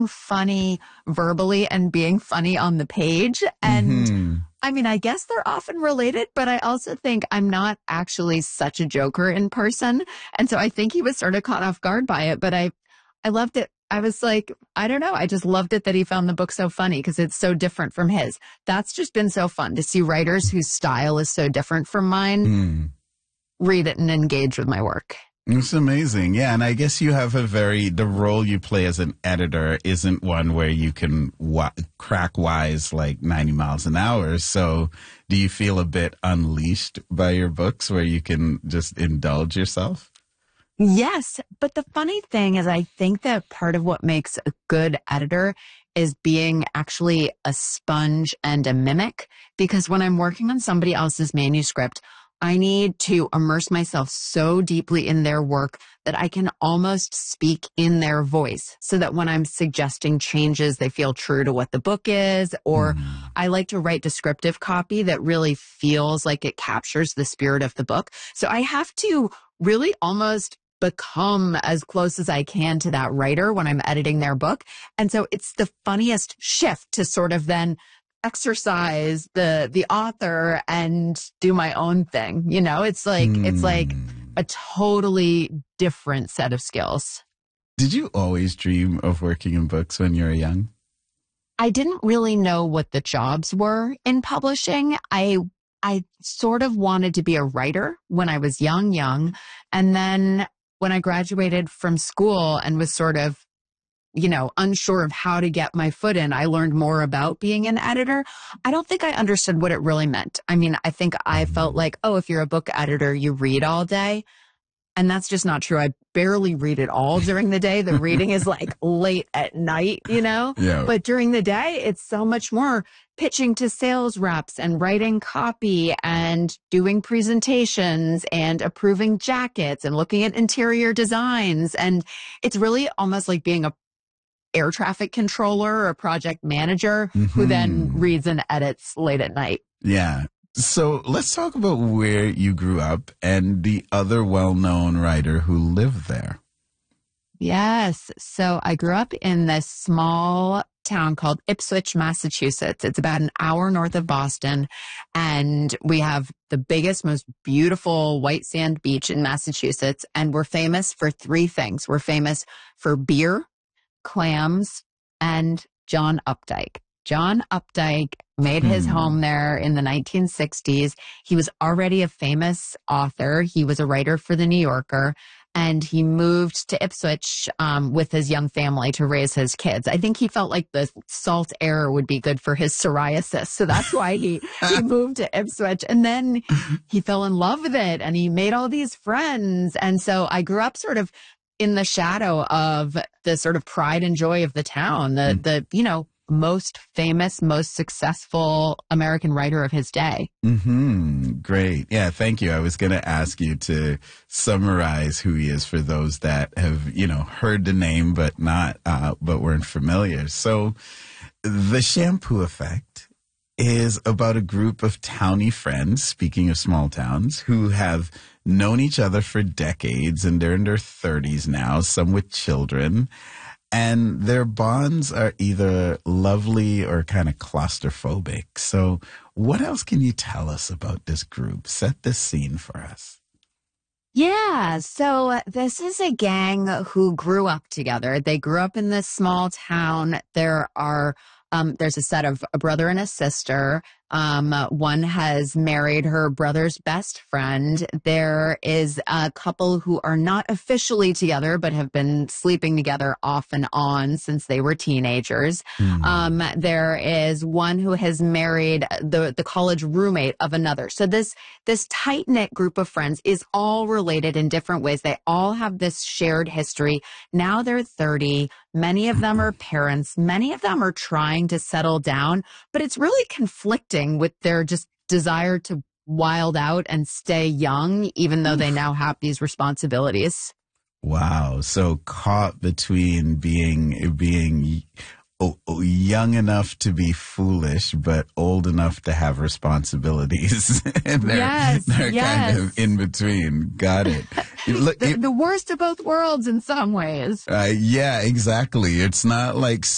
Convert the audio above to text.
funny verbally and being funny on the page. And I mean, I guess they're often related, but I also think I'm not actually such a joker in person. And so I think he was sort of caught off guard by it, but I loved it. I was like, I don't know. I just loved it that he found the book so funny because it's so different from his. That's just been so fun to see writers whose style is so different from mine read it and engage with my work. It's amazing. Yeah. And I guess you have the role you play as an editor isn't one where you can crack wise like 90 miles an hour. So do you feel a bit unleashed by your books where you can just indulge yourself? Yes. But the funny thing is, I think that part of what makes a good editor is being actually a sponge and a mimic. Because when I'm working on somebody else's manuscript, I need to immerse myself so deeply in their work that I can almost speak in their voice so that when I'm suggesting changes, they feel true to what the book is. Or I like to write descriptive copy that really feels like it captures the spirit of the book. So I have to really almost become as close as I can to that writer when I'm editing their book. And so it's the funniest shift to sort of then exercise the author and do my own thing. You know, it's like a totally different set of skills. Did you always dream of working in books when you were young? I didn't really know what the jobs were in publishing. I sort of wanted to be a writer when I was young. And then when I graduated from school and was sort of, you know, unsure of how to get my foot in, I learned more about being an editor. I don't think I understood what it really meant. I mean, I think I felt like, oh, if you're a book editor, you read all day. And that's just not true. I barely read it all during the day. The reading is like late at night, you know? Yeah. But during the day, it's so much more pitching to sales reps and writing copy and doing presentations and approving jackets and looking at interior designs. And it's really almost like being a air traffic controller or a project manager who then reads and edits late at night. Yeah. So let's talk about where you grew up and the other well-known writer who lived there. Yes. So I grew up in this small town called Ipswich, Massachusetts. It's about an hour north of Boston. And we have the biggest, most beautiful white sand beach in Massachusetts. And we're famous for three things. We're famous for beer, clams, and John Updike. John Updike made his home there in the 1960s. He was already a famous author. He was a writer for The New Yorker, and he moved to Ipswich with his young family to raise his kids. I think he felt like the salt air would be good for his psoriasis. So that's why he moved to Ipswich. And then he fell in love with it, and he made all these friends. And so I grew up sort of in the shadow of the sort of pride and joy of the town, the you know, most famous, most successful American writer of his day. Great. Yeah, thank you. I was going to ask you to summarize who he is for those that have, you know, heard the name but weren't familiar. So The Shampoo Effect is about a group of towny friends, speaking of small towns, who have known each other for decades, and they're in their 30s now, some with children. And their bonds are either lovely or kind of claustrophobic. So what else can you tell us about this group? Set the scene for us. Yeah, so this is a gang who grew up together. They grew up in this small town. There's a set of a brother and a sister. One has married her brother's best friend. There is a couple who are not officially together, but have been sleeping together off and on since they were teenagers. There is one who has married the college roommate of another. So this tight-knit group of friends is all related in different ways. They all have this shared history. Now they're 30. Many of them are parents. Many of them are trying to settle down, but it's really conflicting with their just desire to wild out and stay young, even though they now have these responsibilities. Wow. So caught between being young enough to be foolish, but old enough to have responsibilities. And they're kind of in between. Got it. The worst of both worlds in some ways. Yeah, exactly. It's not like